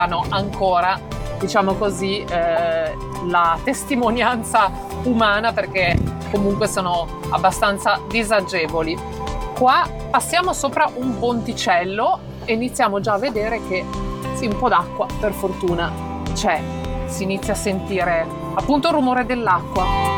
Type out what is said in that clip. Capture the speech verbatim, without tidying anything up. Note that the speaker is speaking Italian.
hanno ancora, diciamo così, eh, la testimonianza umana, perché comunque sono abbastanza disagevoli. Qua passiamo sopra un ponticello e iniziamo già a vedere che sì, un po' d'acqua per fortuna c'è, si inizia a sentire appunto il rumore dell'acqua.